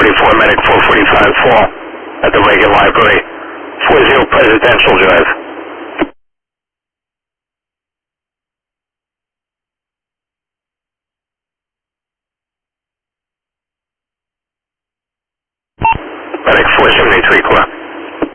44, Medic 445 fall at the Reagan Library, 40 Presidential Drive. Medic 473, clear.